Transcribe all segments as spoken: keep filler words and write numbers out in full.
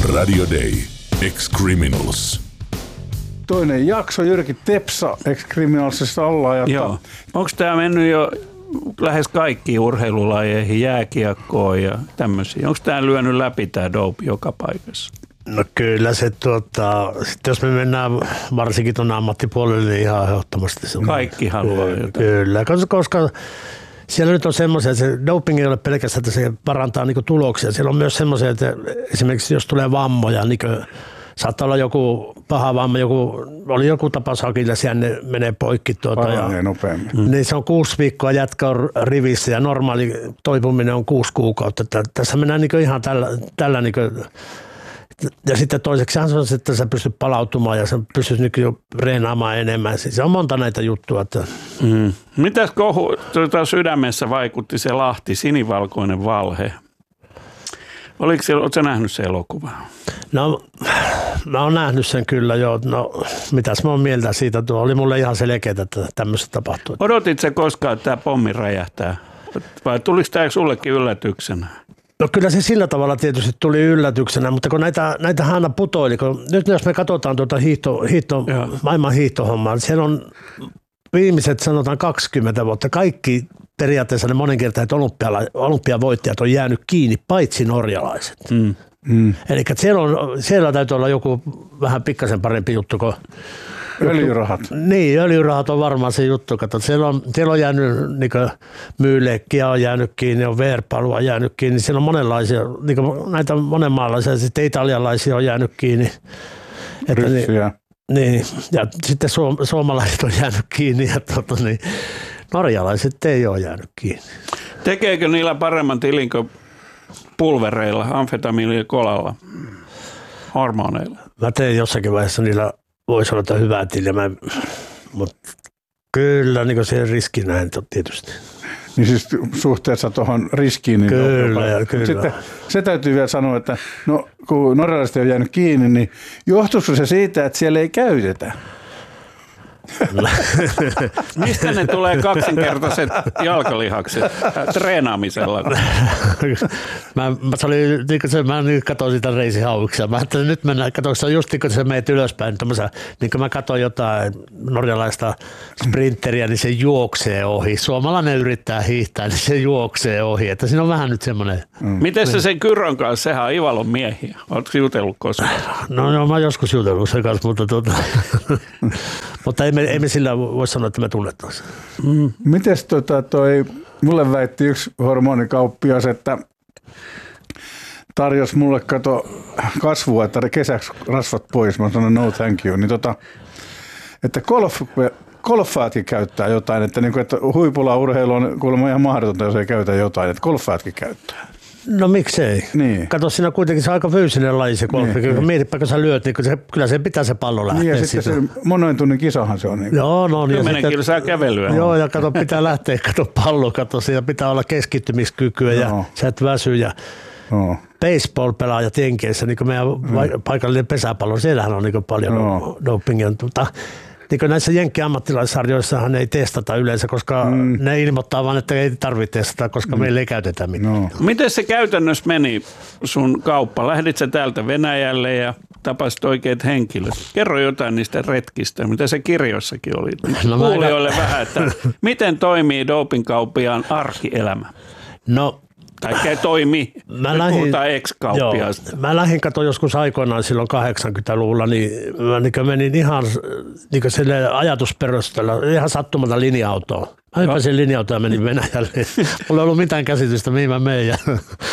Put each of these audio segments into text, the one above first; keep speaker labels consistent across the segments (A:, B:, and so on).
A: Radio Day. Ex-Criminals.
B: Toinen jakso, Jyrki Tepsa Ex-Criminalsissa ollaan. Jotta...
C: Joo. Onko tämä mennyt jo lähes kaikkiin urheilulajeihin, jääkiekkoon ja tämmöisiä? Onko tämä lyönyt läpi tämä dope joka paikassa?
D: No kyllä se, tuota, sitten jos me mennään varsinkin tuonne ammattipuolelle, niin ihan ehdottomasti se on.
C: Kaikki haluaa jotain.
D: Kyllä, koska siellä nyt on semmoisia, että se doping ei ole pelkästään, että se parantaa niinku tuloksia. Siellä on myös semmoisia, että esimerkiksi jos tulee vammoja, niin saattaa olla joku paha vamma, joku, oli joku tapaus hakilles ja ne menee poikki. Tuota, ja,
B: nopeammin.
D: Mm. Niin se on kuusi viikkoa jätkä on rivissä ja normaali toipuminen on kuusi kuukautta. Tässä mennään niin ihan tällä, tällä niin kuin, ja sitten toiseksi se on, että sä pystyt palautumaan ja sä pystyt nyt jo reenaamaan enemmän. Se on monta näitä juttuja. Että...
C: Mm. Mitäs kohu tuota sydämessä vaikutti se Lahti, sinivalkoinen valhe? Oliko se, oletko sä nähnyt se elokuva?
D: No, mä oon nähnyt sen kyllä jo. No, mitäs mä oon mieltä siitä? Tuo oli mulle ihan selkeää, että tämmöistä tapahtuu.
C: Odotit se koskaan, että tämä pommi räjähtää? Vai tuliko tämä sullekin yllätyksenä?
D: No kyllä se sillä tavalla tietysti tuli yllätyksenä, mutta kun näitä, näitä aina putoili, kun nyt jos me katsotaan tuota hiihto, hiihto, maailman hiihtohommaa, siellä on viimeiset sanotaan kaksikymmentä vuotta kaikki periaatteessa ne moninkertaiset olympiavoittajat on jäänyt kiinni, paitsi norjalaiset. Mm. Mm. Eli siellä, on, siellä täytyy olla joku vähän pikkasen parempi juttu kuin
B: öljyrahat.
D: Niin, öljyrahat on varmaan se juttu. Kato, siellä, on, siellä on jäänyt niin Myylekkiä on jäänyt kiinni, on Verpalua on jäänyt kiinni. Siellä on monenlaisia, niin näitä monenmaalaisia, sitten italialaisia on jäänyt kiinni. Että niin, niin, ja sitten suom, suomalaiset on jäänyt kiinni ja tota, niin, norjalaiset ei ole jäänyt kiinni.
C: Tekeekö niillä paremman tilin kuin pulvereilla, amfetamiinilla ja kolalla, hormoneilla?
D: Mä tein jossakin vaiheessa niillä voisi olla hyvää tiliä, mutta kyllä niin se riski näin tietysti.
B: Niin siis suhteessa tuohon riskiin. Niin
D: kyllä, ja kyllä.
B: Sitten se täytyy vielä sanoa, että no, kun norjalaiset on jäänyt kiinni, niin johtuisiko se siitä, että siellä ei käytetä?
C: Mistä ne tulee kaksinkertaiset jalkalihakset treenaamisella?
D: mä, mä, se oli, niin se, mä niin katsoin sitä reisihauiksia. Mä ajattelin, nyt mennään, katsoin, se on just niin kun sä menet ylöspäin. Niin kun mä katsoin jotain norjalaista sprinteriä, niin se juoksee ohi. Suomalainen yrittää hiihtää, niin se juoksee ohi. Että siinä on vähän nyt semmoinen.
C: Mm. Miten se sen Kyrön kanssa? Sehän on Ivalon miehiä. Oletko jutellut koskaan?
D: No, no mä oon joskus jutellut sen kanssa, mutta tuota... Mutta ei me, ei me sillä voi sanoa, että me tunnettaisiin.
B: Mm. Mites tota toi, mulle väitti yksi hormonikauppias, että tarjosi mulle kato kasvua, että kesäksi rasvat pois. Mä sanoin no thank you. Niin tota, että golf, golfaatkin käyttää jotain, että, niinku, että huipulla urheilu on kuulemma ihan mahdotonta, jos ei käytä jotain, että golfaatkin käyttää.
D: No miksei. Niin. Kato, siinä kuitenkin se on aika fyysinen laji se golfi. Niin, mietipä, kun sä lyöt, niin se, kyllä se pitää se pallo lähteä.
B: Niin ja sitten se monoin tunnin kisahan se on. Niin.
D: Joo, no niin.
C: Kymmenen kilsaa kävelyä.
D: Joo, ja kato, pitää lähteä, kato pallo, kato, siinä pitää olla keskittymiskykyä ja no. Sä et väsy. Ja no. Baseball-pelaajat Jenkeissä, niin kuin meidän no. paikallinen pesäpallo, siellähän on niin paljon no. dopingia. Mutta niin näissä jenkki-ammattilaissarjoissahan ei testata yleensä, koska mm. ne ilmoittaa vaan, että ei tarvitse testata, koska mm. meillä ei käytetä mitään. No.
C: Miten se käytännössä meni sun kauppa? Lähdit sä täältä Venäjälle ja tapasit oikeat henkilöt? Kerro jotain niistä retkistä, mitä se kirjoissakin oli. No, kuulijoille en... vähän, että miten toimii dopingkauppiaan arkielämä?
D: No.
C: Tai toimi,
D: mä lähdin,
C: puhutaan ex-kauppiaasta.
D: Mä lähdin katsoa joskus aikoinaan silloin kahdeksankymmentäluvulla, niin mä niin menin ihan niin sille ajatusperusteella, ihan sattumalta linja-autoon. Mä hypäsin linja-autoon ja menin Venäjälle. Mulla ei ollut mitään käsitystä, mihin mä menen. Ja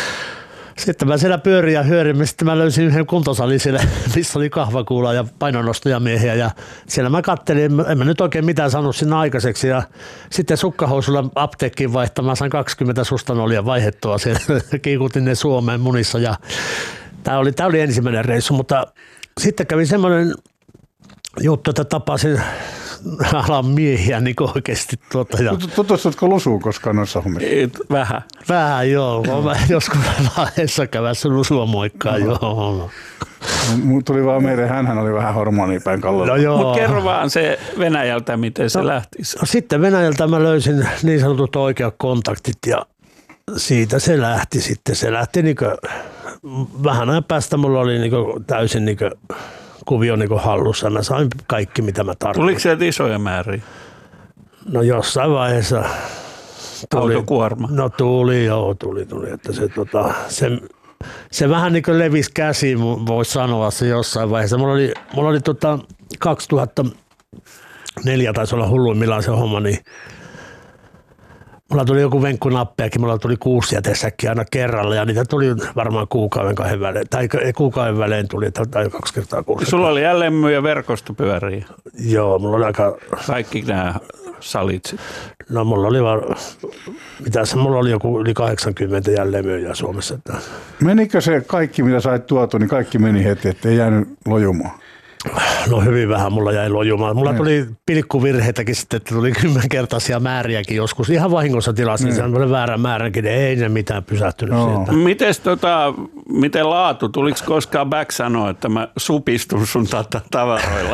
D: sitten mä siellä pyörin ja hyörin, sitten mä löysin yhden kuntosalin siellä, missä oli kahvakuula ja painonnostajamiehiä. Ja siellä mä kattelin, en mä nyt oikein mitään saanut sinne aikaiseksi. Ja sitten sukkahousulla apteekkiin vaihtamaan, sain kaksikymmentä sustanolia vaihdettua siellä. Kiikutin ne Suomeen munissa. Ja tää oli, tää oli ensimmäinen reissu, mutta sitten kävi semmoinen juttu, että tapasin alan miehiä niin oikeasti. Tuota, ja...
B: Tutustutko Lusuun koskaan noissa hommissa?
C: Vähän.
D: Vähän joo. No. Mä joskus lahdessa kävässä Lusua moikkaa. No. Joo.
B: No, tuli vaan meille, hänhän oli vähän hormonipäin kalloilla.
C: No, mutta kerro vaan se Venäjältä, miten se no, lähti.
D: No, sitten Venäjältä mä löysin niin sanotut oikeat kontaktit ja siitä se lähti sitten. Se lähti niin kuin vähän ajan päästä mulla oli niinku täysin niinku kuvio niinku hallussa. Mä sain kaikki, mitä mä tarvitsin.
C: Tuliko sieltä isoja määriä?
D: No jossain vaiheessa tuli.
C: Autokuorma?
D: No tuli, joo, tuli, tuli. Että se, tota, se, se vähän niin kuin levisi käsiin, voisi sanoa se jossain vaiheessa. Mulla oli, mulla oli tota kaksituhattaneljä taisi olla hulluimmillaan se homma, niin mulla tuli joku venkkunappeakin, mulla tuli kuusi jätesäkkiä aina kerralla ja niitä tuli varmaan kuukauden kahden välein, tai kuukauden välein tuli tai kaksi kertaa kuusi.
C: Sulla oli jälleenmyyjä ja verkostopyöriä.
D: Joo, mulla oli aika...
C: Kaikki nämä salit sitten.
D: No mulla oli vaan, mitäs, mulla oli joku yli kahdeksankymmentä jälleenmyyjää Suomessa. Että...
B: Menikö se kaikki, mitä sait tuotu, niin kaikki meni heti, ettei jäänyt lojumaan?
D: No hyvin vähän mulla jäi lojumaan. Mulla tuli pilkkuvirheitäkin sitten, että tuli kymmenkertaisia määriäkin joskus. Ihan vahingossa tilasin sen väärän määränkin, ei ne mitään pysähtynyt no. sieltä.
C: Mites tota, miten laatu? Tuliko koskaan back sanoa, että mä supistun sun tata- tavaroilla?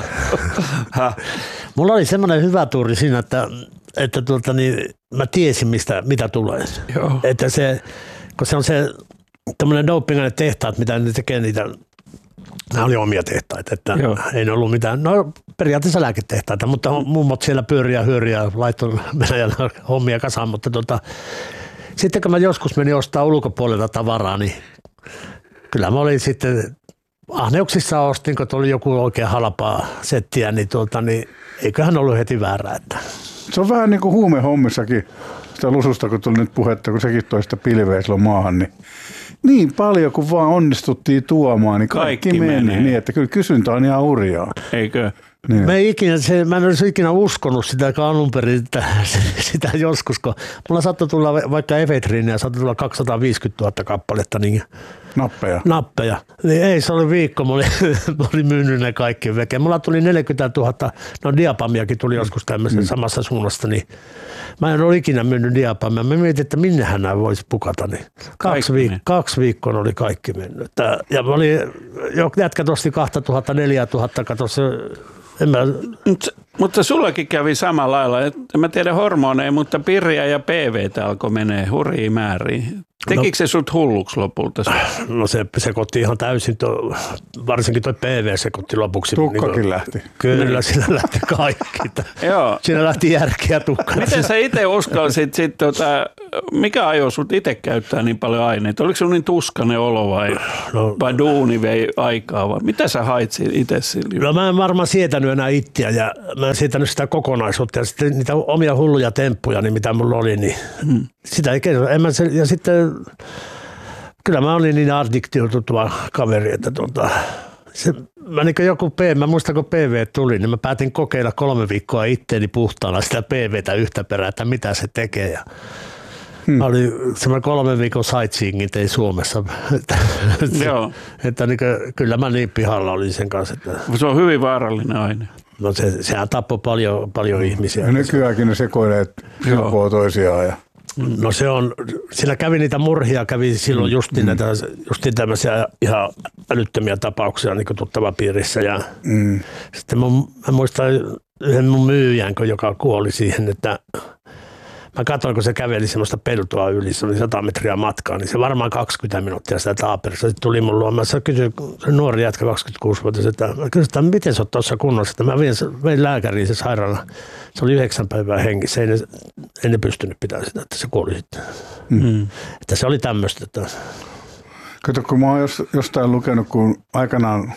D: Mulla oli semmoinen hyvä tuuri siinä, että, että tuota, niin, mä tiesin, mistä, mitä tulee.
C: Joo.
D: Että se, kun se on se tämmöinen dopingainen tehtaat, mitä ne tekee niitä. Nämä oli omia tehtaita, että Joo. ei ne ollut mitään, no periaatteessa lääketehtaita, mutta mummot siellä pyörii ja hyörii ja laittoi Venäjällä hommia kasaan, mutta tota, sitten kun mä joskus menin ostaa ulkopuolelta tavaraa, niin kyllä mä olin sitten ahneuksissa ostin, kun oli joku oikein halpaa settiä, niin, tuota, niin eiköhän ollut heti väärää. Että.
B: Se on vähän niin kuin huumehommissakin, sitä lususta kun tuli nyt puhetta, kun sekin toi sitä pilveä silloin maahan, niin niin paljon, kun vaan onnistuttiin tuomaan, niin kaikki, kaikki meni. Menee. Niin, että kyllä kysyntä on ihan hurjaa.
C: Eikö?
B: Niin.
D: Mä, ei ikinä, se, mä en olisi ikinä uskonut sitä alun perin, sitä, sitä joskus, kun mulla saattoi tulla vaikka efedriiniä ja saattoi tulla kaksisataaviisikymmentätuhatta kappaletta niin
B: nappeja.
D: nappeja. Niin ei, se oli viikko, mä olin, mä olin myynyt ne kaikki veke. Mulla tuli neljäkymmentätuhatta, no diapamiakin tuli joskus tämmöisen mm. samassa suunnasta, niin mä en ole ikinä myynyt diapamia. Mä mietin, että minnehän nämä voisi pukata. Niin kaksi, viik- kaksi viikkoa oli kaikki mennyt. Ja mä olin, jätkät osti kaksituhatta, neljätuhatta, kato se, en mä...
C: Mutta, mutta sullakin kävi samalla lailla. En mä tiedä hormoneja, mutta pirriä ja P V:tä alkoi menee hurjiin määriin. Tekikö no, se sut hulluksi lopulta?
D: No se sekoitti ihan täysin, to, varsinkin tuo P V sekoitti lopuksi.
B: Tukkakin
D: niin,
B: lähti.
D: Kyllä, siinä lähti kaikki.
C: Joo.
D: Siinä lähti järkeä tukkaa.
C: Miten sä itse uskalsit sit, tota, mikä ajoi sut itse käyttää niin paljon aineita? Oliko sun niin tuskainen olo vai, no, vai duuni vei aikaa vai mitä sä hait itse sillä?
D: No mä en varmaan sietänyt enää itseä ja mä en sietänyt sitä kokonaisuutta ja sitten niitä omia hulluja temppuja, niin mitä mulla oli, niin hmm. sitä ei keino. En mä sen, ja sitten kyllä mä olin niin addiktioituva kaveri, että tuota, se, mä niin joku P, mä muistan kun P V tuli, niin mä päätin kokeilla kolme viikkoa itteeni puhtaana sitä P V:tä yhtä perää, että mitä se tekee. Ja hmm. mä olin semmoinen kolmen viikon sightseeingin tein Suomessa, että,
C: Joo.
D: että niin kuin, kyllä mä niin pihalla olin sen kanssa. Että,
C: se on hyvin vaarallinen aine.
D: No se, sehän tappoi paljon, paljon ihmisiä.
B: Ja nykyäänkin ne sekoilee silpoo toisiaan ja
D: no se on, sillä kävi niitä murhia, kävi silloin justiin, mm. näitä, justiin tämmöisiä ihan älyttömiä tapauksia niin kuin tuttavapiirissä. Ja mm. sitten mun, mä muistan yhden mun myyjän, joka kuoli siihen, että mä katsoin, kun se käveli semmoista peltoa yli, se oli sata metriä matkaa, niin se varmaan kaksikymmentä minuuttia sitä taaperissa. Sitten tuli mun luo, mä kysyin, se nuori jätkä kaksikymmentäkuusi-vuotias, että mä kysyin, että miten sä oot tuossa kunnossa, että mä vein, vein lääkäriin se sairaala. Se oli yhdeksän päivää hengissä, ei ne, ei ne pystynyt pitämään sitä, että se kuoli sitten. Mm. Että se oli tämmöistä. Että...
B: Kato, kun mä oon jostain lukenut, kun aikanaan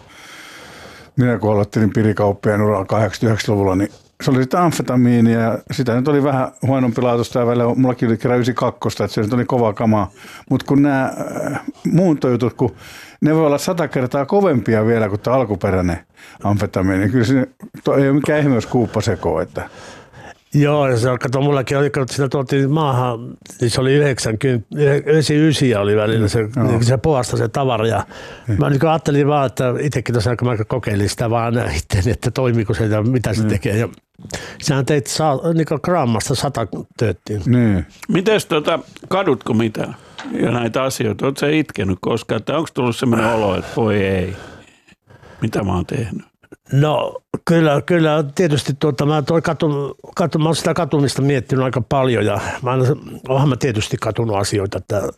B: minä kun aloittelin pirikauppien uralla kahdeksankymmentäyhdeksänluvulla, niin se oli sitä amfetamiinia ja sitä nyt oli vähän huonompi laatusta ja välillä mullakin oli kerran yhdeksänkymmentäkaksi, että se nyt oli kova kamaa. Mutta kun nämä muuntojutut, kun ne voi olla sata kertaa kovempia vielä kuin tämä alkuperäinen amfetamiini, kyllä se ei ole mikään ihme, jos kuuppa sekoo. Että.
D: Joo, ja se kato, mullakin oli, kun siinä tuotiin maahan, niin se oli yhdeksänkymmentä, yhdeksänkymmentäyhdeksän oli välillä se, niin se puhasta se tavara. Ja mä niin ajattelin vaan, että itsekin tosiaan, kun mä kokeilin sitä vaan itseäni, että toimiiko se ja mitä se mm. tekee. Ja sehän teit saa, niin grammasta sata tööttiin.
B: Niin.
C: Mites tota, kadutko mitään ja näitä asioita? Oletko sä itkenyt koskaan? Että onko tullut sellainen olo, että voi ei, mitä mä oon tehnyt?
D: No kyllä, kyllä tietysti tuota, mä, toi katu, katu, mä oon sitä katumista miettinyt aika paljon ja mä, onhan mä tietysti katunut asioita, että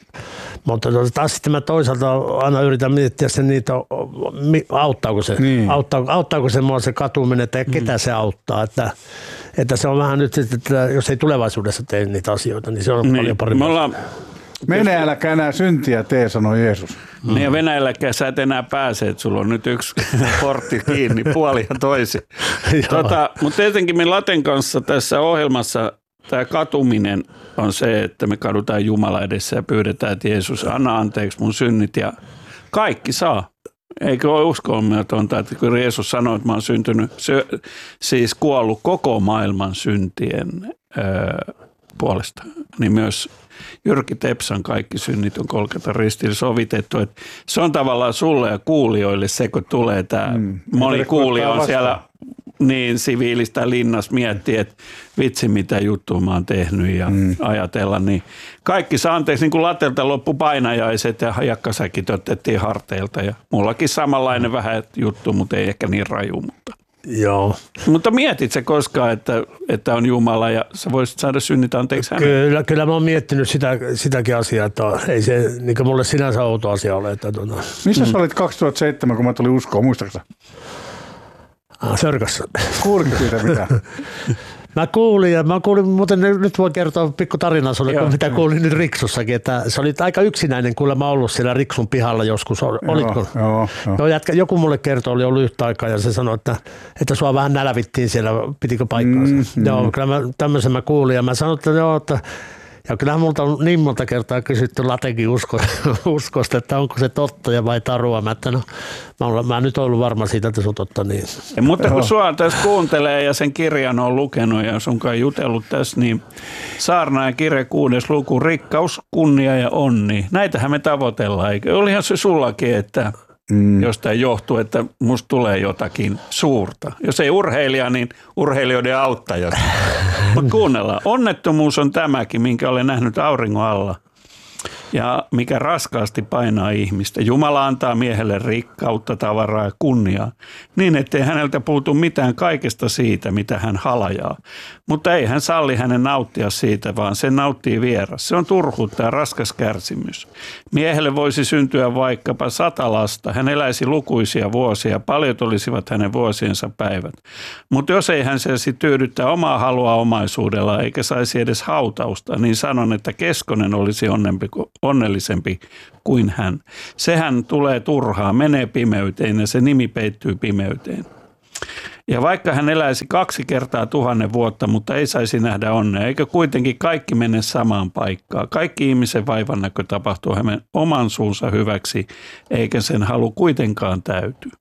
D: Mutta taas sitten mä toisaalta aina yritän miettiä sen niitä, auttaako se, niin. auttaako, auttaako se mua se katuminen, että ketä mm. se auttaa. Että, että se on vähän nyt, että jos ei tulevaisuudessa tee niitä asioita, niin se on niin. paljon parempi.
B: Mene äläkä enää syntiä tee, sanoi Jeesus.
C: Mm. Niin ja Venäjälläkään sä et enää pääse, että sulla on nyt yksi portti kiinni, puoli ja toisi. tota, mutta tietenkin me Laten kanssa tässä ohjelmassa tämä katuminen on se, että me kadutaan Jumala edessä ja pyydetään, että Jeesus anna anteeksi mun synnit ja kaikki saa. Eikö ole uskomatonta, että kun Jeesus sanoi, että mä oon syntynyt, siis kuollut koko maailman syntien öö, puolesta, niin myös Jyrki Tepsan kaikki synnit on Golgatan ristillä sovitettu. Että se on tavallaan sulle ja kuulijoille se, kun tulee tämä, mm. moni kuulija on siellä niin siviilistä linnassa miettii, että vitsi mitä juttua mä oon tehnyt ja mm. ajatella, niin kaikki saa anteeksi, niin kuin Latelta loppu painajaiset ja jakkasäkit otettiin harteilta ja mullakin samanlainen mm. vähän juttu, mutta ei ehkä niin raju, mutta.
D: Joo.
C: Mutta mietit se koskaan, että, että on Jumala ja sä voisit saada synnit anteeksi hänen?
D: Kyllä, kyllä mä oon miettinyt sitä, sitäkin asiaa, että ei se niin mulle sinänsä outo asia ole. Että, tuota.
B: Missä mm. sä olit kaksituhattaseitsemän, kun mä tulin uskoon, muistatko?
D: Ah, Sörkässä.
B: Kuulitko siitä mitään?
D: Mä kuulin ja mä kuulin, muuten nyt voi kertoa pikku tarinaa sulle, joo, mitä kuulin nyt Riksussakin, että se oli aika yksinäinen kuulemma ollut siellä Riksun pihalla joskus, olitko?
B: Joo, joo, joo.
D: joo jätkä, joku mulle kertoi, oli ollut yhtä aikaa ja se sanoi, että, että sua vähän nälvittiin siellä, pitikö paikkaansa. Mm, joo, mm. kyllä mä tämmöisen mä kuulin ja mä sanoin, että joo, että ja kyllähän multa on niin monta kertaa kysytty Latenkin usko, uskosta, että onko se totta ja vai tarua. Mä, että no, mä, olen, mä nyt ollut varma siitä, että se on totta. Niin.
C: Ja, mutta kun sua tässä kuuntelee ja sen kirjan on lukenut ja sunkaan jutellut tässä, niin Saarnaajan kirja kuudes luku, rikkaus, kunnia ja onni. Näitähän me tavoitellaan, eikö? Olihan se sullakin, että mm. jostain johtuu, että musta tulee jotakin suurta. Jos ei urheilija, niin urheilijoiden auttaja. Mutta kuunnellaan. Onnettomuus on tämäkin, minkä olen nähnyt auringon alla ja mikä raskaasti painaa ihmistä. Jumala antaa miehelle rikkautta, tavaraa ja kunniaa, niin ettei häneltä puutu mitään kaikesta siitä, mitä hän halajaa. Mutta ei hän salli hänen nauttia siitä, vaan se nauttii vieras. Se on turhuutta ja raskas kärsimys. Miehelle voisi syntyä vaikkapa sata lasta. Hän eläisi lukuisia vuosia, paljot olisivat hänen vuosiensa päivät. Mutta jos ei hän saisi tyydyttää omaa halua omaisuudella eikä saisi edes hautausta, niin sanon, että Keskonen olisi onnempi, onnellisempi kuin hän. Sehän tulee turhaan, menee pimeyteen ja se nimi peittyy pimeyteen. Ja vaikka hän eläisi kaksi kertaa tuhannen vuotta, mutta ei saisi nähdä onnea, eikö kuitenkin kaikki mene samaan paikkaan. Kaikki ihmisen vaivan näkö tapahtuu hänen oman suunsa hyväksi, eikä sen halu kuitenkaan täyty.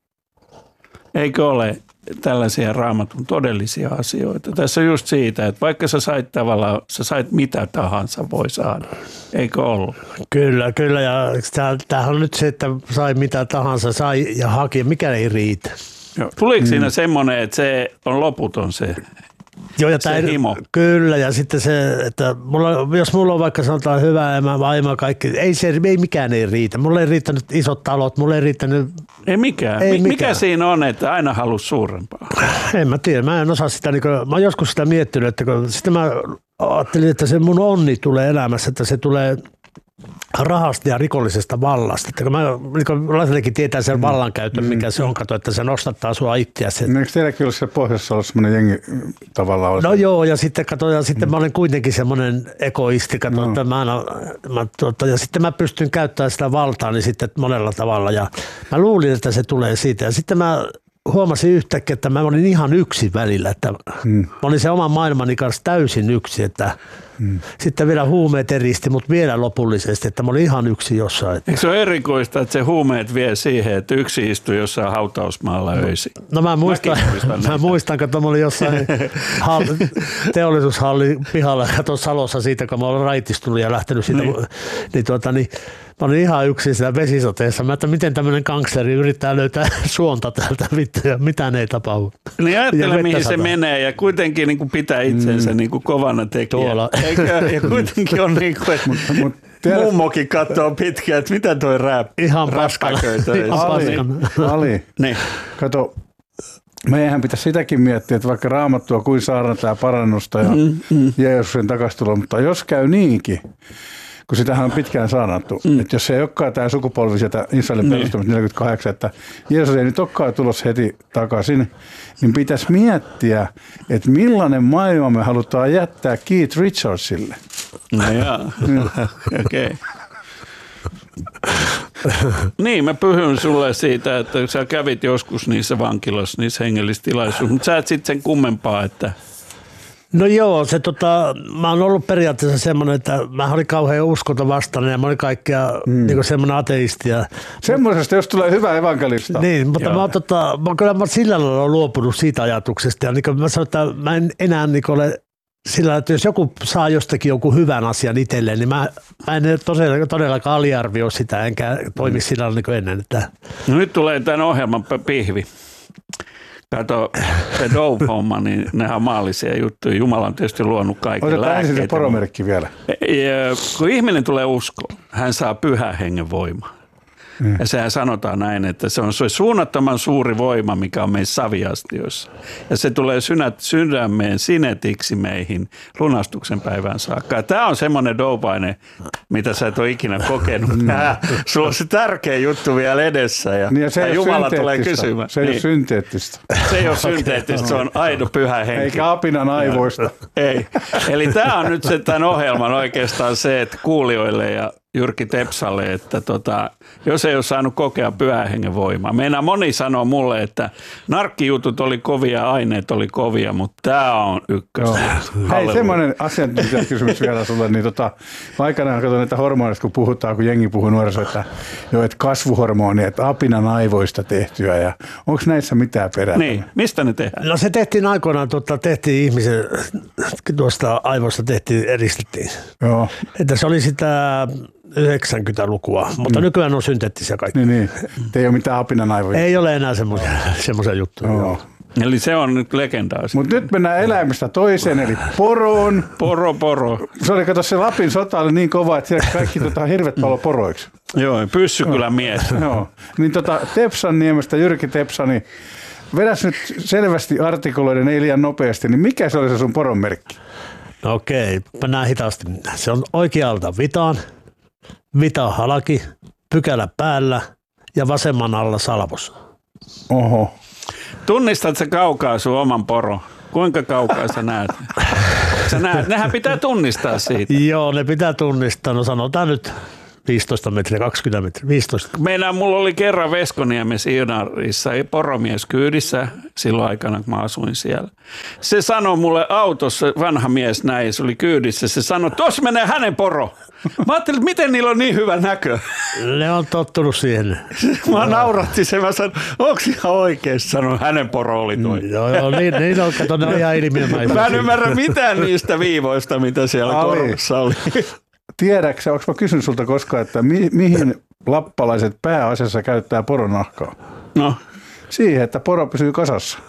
C: Eikö ole tällaisia Raamatun todellisia asioita? Tässä on just siitä, että vaikka sä sait tavallaan, sä sait mitä tahansa voi saada. Eikö ollut?
D: Kyllä, kyllä. Ja tämähän on nyt se, että sai mitä tahansa, sai ja haki, mikä ei riitä.
C: Joo. Tuliko mm. siinä semmoinen, että se on loputon se,
D: joo, ja
C: se
D: tämä,
C: himo?
D: Kyllä, ja sitten se, että mulla, jos mulla on vaikka sanotaan hyvä elämä, vaimo, kaikki, ei, se, ei mikään ei riitä. Mulla ei riittänyt isot talot, mulla ei riittänyt.
C: Ei mikään. Ei Mikä mikään. Siinä on, että aina halusi suurempaa?
D: En mä tiedä, mä en osaa sitä, niin kuin, mä oon joskus sitä miettinyt, että kun, sitten mä ajattelin, että se mun onni tulee elämässä, että se tulee rahasta ja rikollisesta vallasta. Että kun mä niin Latinenkin tietää sen vallankäytön, mikä mm. se on, kato, että se nostattaa sua itseäsi.
B: No, eikö teilläkin ollut se pohjoisessa ollut semmoinen jengi tavallaan? Osa?
D: No joo, ja sitten, kato, ja sitten mm. mä olen kuitenkin semmoinen egoisti, kato, no. että mä aina, mä, tuota, ja sitten mä pystyn käyttämään sitä valtaa niin sitten monella tavalla, ja mä luulin, että se tulee siitä, ja sitten mä huomasin yhtäkkiä, että mä olin ihan yksin välillä, että mm. mä olin se oman maailmani kanssa täysin yksin, että mm. sitten vielä huumeet eristi, mutta vielä lopullisesti, että mä olin ihan yksin jossain. Että.
C: Eikö se ole erikoista, että se huumeet vie siihen, että yksi istui jossain hautausmaalla
D: no,
C: öisin?
D: No mä muistan, mä muistan, että mä olin jossain hall, teollisuushalli pihalla, kato Salossa siitä, kun mä olin raitistunut ja lähtenyt siitä, niin, niin, tuota, niin mä olin ihan yksin siellä vesisoteessa. Mä että miten tämmöinen gangsteri yrittää löytää suonta täältä vittu ja mitään ei tapahdu.
C: Niin ajattele mihin se menee ja kuitenkin niin kuin pitää itsensä mm. niin kuin kovana tekijänä. Ja kuitenkin on niin kuin, että mut, mut, mummokin katsoo pitkään, että mitä toi rap,
D: ihan paskana.
B: Ali, Ali.
C: Niin.
B: Kato, meidän pitäisi sitäkin miettiä, että vaikka Raamattua kuin saarnataan parannusta ja mm, mm. Jeesuksen takastuloa, mutta jos käy niinkin, kun sitähän on pitkään saanattu. Mm. Että jos se ei olekaan tämä sukupolvi sieltä Israelin perustamista neljäkymmentäkahdeksan, että Jeesus ei nyt olekaan tulossa heti takaisin, niin pitäisi miettiä, että millainen maailma me halutaan jättää Keith Richardsille.
C: No jaa, okei. Okay. Niin, mä puhun sulle siitä, että sä kävit joskus niissä vankiloissa, niissä hengellistilaisuissa, mutta sä et sitten sen kummempaa, että...
D: No joo, se tota, mä oon ollut periaatteessa semmoinen, että mä olin kauhean uskoton vastainen ja mä olin kaikkea mm. niin semmoinen ateisti.
B: Semmoisesta, jos tulee hyvä evankelista.
D: Niin, mutta joo. mä oon tota, mä, kyllä mä sillä lailla luopunut siitä ajatuksesta ja niin mä sanon, että mä en enää niin ole sillä, että jos joku saa jostakin joku hyvän asian itselleen, niin mä, mä en todella, todellakaan aliarvioi sitä, enkä toimi sillä tavalla niin kuin ennen. Että...
C: No nyt tulee tämän ohjelman pihvi. Kato, se Dove-homma, niin nehän on maallisia juttuja. Jumala on tietysti luonut kaiken lääkkeitä.
B: Otetaan ensin se poromerkki vielä.
C: Ja kun ihminen tulee uskoon, hän saa pyhän hengen voimaa. Mm. Ja sehän sanotaan näin, että se on suunnattoman suuri voima, mikä on meissä saviastioissa. Ja se tulee synät, sydämeen sinetiksi meihin lunastuksen päivään saakka. Ja tämä on semmoinen dopaine, mitä sä et ole ikinä kokenut. Mm. Sulla on se tärkeä juttu vielä edessä ja, niin ja, ja Jumala tulee kysymään.
B: Se ei niin. ole synteettistä.
C: Se ei ole synteettistä, se on aito pyhä henki.
B: Eikä apinan aivoista.
C: Ei. Eli tämä on nyt se tämän ohjelman oikeastaan se, että kuulijoille ja Jyrki Tepsalle, että tota, jos ei ole saanut kokea pyhän hengen voimaa. Meina moni sanoo mulle, että narkkijutut oli kovia, aineet oli kovia, mutta tämä on ykkös.
B: Hei, semmoinen asiantuntijakysymys vielä sulle. Niin tota, aikanaan katson näitä hormoneista, kun puhutaan, kun jengi puhuu nuoriso, että, jo, että kasvuhormoni, että apinan aivoista tehtyä. Ja onko näissä mitään perää?
C: Niin, mistä ne tehdään?
D: No se tehtiin aikoinaan, tuota, tehtiin ihmisen, tuosta aivoista tehtiin, eristettiin. Joo. Että se oli sitä... yhdeksänkymmentälukua, mutta mm. nykyään on synteettisiä kaikki.
B: Niin, niin. Ei ole mitään apinan aivoja.
D: Ei ole enää semmoisia, semmoisia juttuja. Joo.
C: Eli se on nyt legendaista.
B: Mutta nyt mennään eläimistä toiseen, eli poroon.
C: Poro, poro.
B: Se oli, kato, se Lapin sota oli niin kova, että siellä kaikki tota, hirvet palo poroiksi.
C: Joo, Pyssykylän mies.
B: Joo. Niin tota, Tepsanniemestä, Jyrki Tepsani, vedäs nyt selvästi artikuloiden, ei liian nopeasti, niin mikä se oli se sun poron merkki?
D: No okei, mennään hitaasti. Se on oikealta vitaan. Vita halaki, pykälä päällä ja vasemman alla salvos.
B: Oho.
C: Tunnistat sä kaukaa sun oman poro? Kuinka kaukaa sä näet? Sä näet, nehän pitää tunnistaa siitä.
D: Joo, ne pitää tunnistaa. No sanotaan nyt viisitoista metriä, kaksikymmentä metriä, viisitoista.
C: Meidän mulla oli kerran Veskoniemessä Inarissa poromies kyydissä silloin aikana, kun mä asuin siellä. Se sanoi mulle autossa, vanha mies näin, se oli kyydissä, se sanoi, tuossa menee hänen poro. Mä ajattelin, että miten niillä on niin hyvä näkö.
D: Ne on tottunut siihen.
C: Mä nauratti sen, mä sanoin, onko ihan oikeasti sanoin, hänen poro oli toi.
D: Mm, joo, joo, niin, niin on, kato, ne on ihan ilmiömäisiä.
C: Mä en ymmärrä mitään niistä viivoista, mitä siellä Ali. Korossa oli.
B: Tiedätkö, onko mä kysynyt sulta koskaan, että mi- mihin lappalaiset pääasiassa käyttää poronahkaa?
C: No.
B: Siihen, että poro pysyy kasassa.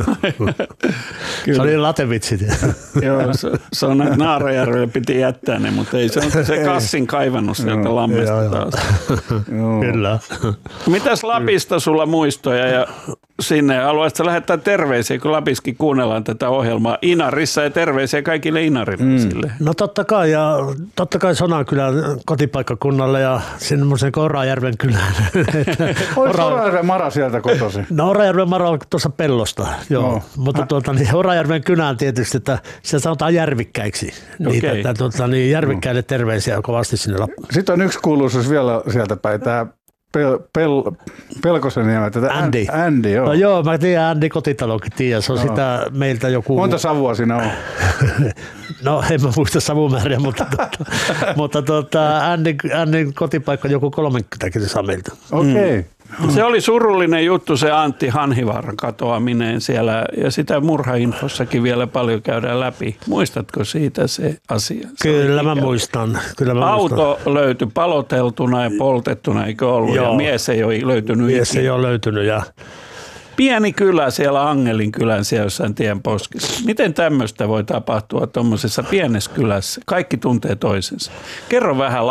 D: Se oli latevitsit.
C: Joo, se, se on Naarajärvelle piti jättää ne, mutta ei se on se kassin kaivannut sieltä lammesta taas.
D: Kyllä.
C: Mitäs Lapista sulla muistoja ja sinne? Haluaisitko lähettää terveisiä, kun Lapiskin kuunnellaan tätä ohjelmaa Inarissa ja terveisiä kaikille inarilaisille?
D: Mm. No totta kai, ja totta kai Sonankylän kotipaikkakunnalle ja semmoisen Orajärven kylään.
B: Olisi Orajärven Mara sieltä kotosi?
D: No Orajärven Mara on tuossa pellosta, joo. No. Mutta tuota, niin Orajärven kylään tietysti, että sitä sanotaan järvikkäiksi. Niitä, okay. että, tuota, niin järvikkäille terveisiä kovasti sinne Lappiin.
B: Sitten on yksi kuuluisuus vielä sieltä päin, tämä Pel, pel, Pelkosen nimeltä.
D: Andy.
B: Andy, joo.
D: No joo, mä tiedän Andy Kotitalokin, tiedän. Se on no. sitä meiltä joku...
B: Monta savua siinä on?
D: No en mä muista savumääriä, mutta, tuota, mutta tuota, Andy, Andyn kotipaikka joku kolmekymmentä saa meiltä.
B: Okei. Okay.
C: Mm. Se oli surullinen juttu se Antti Hanhivaaran katoaminen siellä ja sitä murhainfossakin vielä paljon käydään läpi. Muistatko siitä se asia? Se
D: Kyllä mä muistan. Kyllä mä
C: Auto
D: muistan.
C: löytyi paloteltuna ja poltettuna, eikö ollut? Joo. Ja mies ei ole löytynyt.
D: Mies
C: ikinä.
D: ei ole löytynyt. Ja...
C: Pieni kylä siellä Angelin kylän siellä jossain tien poskissa. Miten tämmöistä voi tapahtua tuommoisessa pienessä kylässä? Kaikki tuntee toisensa. Kerro vähän Lappi.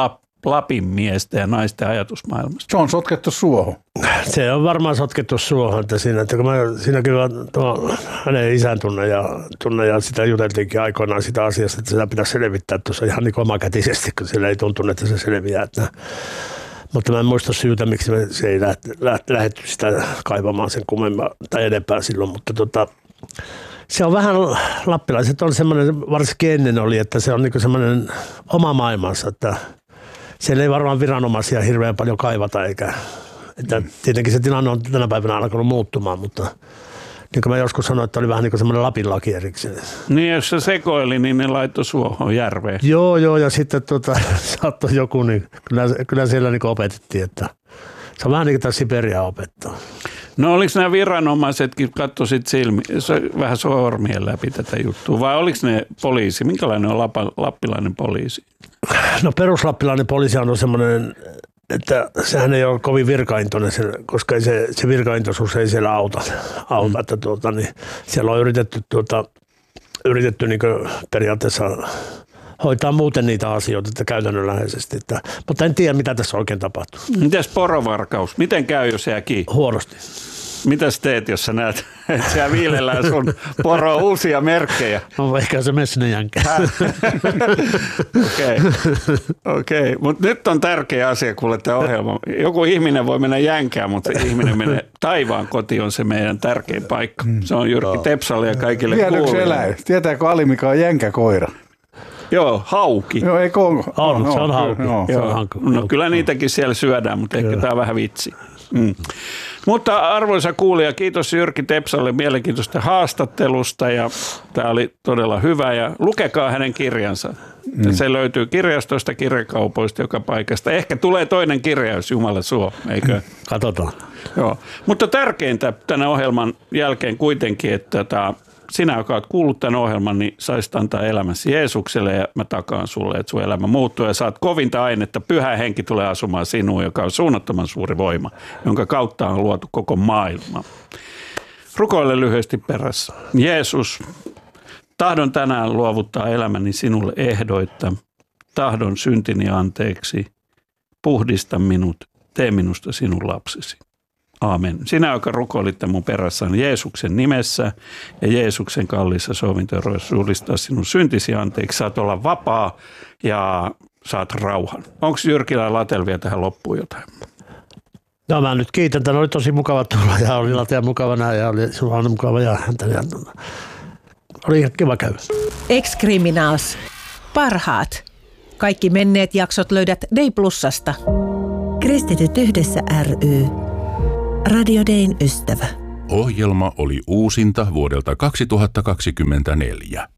C: Lapin miesten ja naisten ajatusmaailmasta?
B: Se on sotkettu suohon.
D: Se on varmaan sotkettu suohon, että siinä, että kun mä siinä kyllä tuo, hänen isän tunne ja, tunne ja sitä juteltiinkin aikoinaan sitä asiasta, että sitä pitäisi selvittää tuossa ihan niin omakätisesti, kun sillä ei tuntunut, että se selviää. Että, mutta mä en muista syytä, miksi me se ei lähdetty sitä kaivamaan sen kummemmin tai enempää silloin, mutta tota, se on vähän, lappilaiset on semmoinen, varsinkin ennen oli, että se on niin semmoinen oma maailmansa, että siellä ei varmaan viranomaisia hirveän paljon kaivata, eikä, että tietenkin se tilanne on tänä päivänä alkanut muuttumaan, mutta niin kuin mä joskus sanoin, että oli vähän niin kuin semmoinen Lapin laki erikseen.
C: Niin, jos se sekoili, niin ne laittoi suohon järveen.
D: Joo, joo, ja sitten tota, saattoi joku, niin kyllä, kyllä siellä niin opetettiin, että se on vähän niin kuin tämä Siberia opettaa.
C: No oliko nämä viranomaisetkin, katsoisit silmi, vähän sormien läpi tätä juttua, vai oliko ne poliisi? Minkälainen on lapa, lappilainen poliisi?
D: No peruslappilainen poliisi on semmoinen, että sehän ei ole kovin virkaintoinen, koska se, se virkaintoisuus ei siellä auta. auta mm. että tuota, niin siellä on yritetty, tuota, yritetty niin periaatteessa hoitaa muuten niitä asioita että käytännönläheisesti. Että, mutta en tiedä, mitä tässä oikein tapahtuu.
C: Mites porovarkaus? Miten käy, jos jää kiinni?
D: Huonosti. Mitäs
C: teet, jos sä näet, että siellä viilellään sun poroa uusia merkkejä?
D: No ehkä se mene sinne jänkään.
C: Okei, okay. Mutta nyt on tärkeä asia kuule tämä ohjelma. Joku ihminen voi mennä jänkään, mutta se ihminen menee taivaan kotiin, on se meidän tärkein paikka. Se on Jyrki Tepsalle ja kaikille kuulijoille.
B: Tietääkö Ali, mikä on jänkäkoira?
C: Joo, hauki.
B: Joo, ei kongo.
D: On, no, se on hauki.
C: No, se on hauki. No kyllä niitäkin siellä syödään, mutta ehkä tämä on vähän vitsi. Mm. Mutta arvoisa kuulija, kiitos Jyrki Tepsalle mielenkiintoista haastattelusta ja tämä oli todella hyvä ja lukekaa hänen kirjansa. Mm. Se löytyy kirjastosta, kirjakaupoista, joka paikasta. Ehkä tulee toinen kirjaus, Jumala suo, eikö?
D: Katsotaan.
C: Joo. Mutta tärkeintä tänä ohjelman jälkeen kuitenkin, että tämä sinä, joka olet kuullut tämän ohjelman, niin saisit antaa elämäsi Jeesukselle ja mä takaan sulle, että sun elämä muuttuu ja saat kovinta ainetta. Pyhä henki tulee asumaan sinuun, joka on suunnattoman suuri voima, jonka kautta on luotu koko maailma. Rukoile lyhyesti perässä. Jeesus, tahdon tänään luovuttaa elämäni sinulle ehdoitta. Tahdon syntini anteeksi. Puhdista minut. Tee minusta sinun lapsesi. Aamen. Sinä, joka rukoilitte mun perässä, on Jeesuksen nimessä ja Jeesuksen kalliissa sovintoruoissa julistaa sinun syntisi anteeksi. Saat olla vapaa ja saat rauhan. Onko Jyrkillä Latelvia tähän loppuun jotain?
D: No mä nyt kiitän. Tämä oli tosi mukava tulla ja oli Latea mukavana ja oli sulla on mukava ja häntä. Oli ihan kiva käydä.
E: Ex-Criminals. Parhaat. Kaikki menneet jaksot löydät Day Plusasta.
F: Kristityt yhdessä ry. Radio Dayn ystävä.
A: Ohjelma oli uusinta vuodelta kaksituhattakaksikymmentäneljä.